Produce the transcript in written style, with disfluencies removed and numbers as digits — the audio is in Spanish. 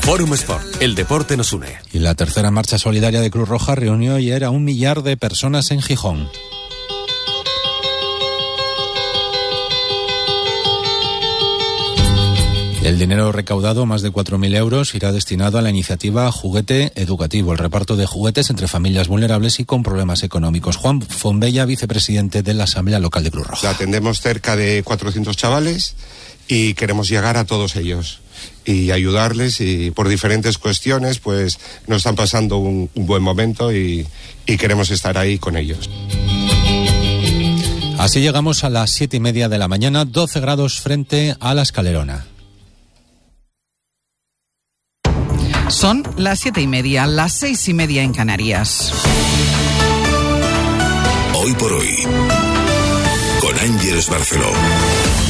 Fórum Sport, el deporte nos une. Y la tercera marcha solidaria de Cruz Roja reunió ayer a 1 millar de personas en Gijón. El dinero recaudado, más de 4.000 euros, irá destinado a la iniciativa Juguete Educativo, el reparto de juguetes entre familias vulnerables y con problemas económicos. Juan Fombella, vicepresidente de la Asamblea Local de Cruz Roja. Atendemos cerca de 400 chavales y queremos llegar a todos ellos y ayudarles, y por diferentes cuestiones pues no están pasando un buen momento y queremos estar ahí con ellos. Así llegamos a las 7:30 de la mañana, 12 grados frente a la Escalerona. Son las 7:30, las 6:30 en Canarias. Hoy por hoy, con Ángeles Barceló.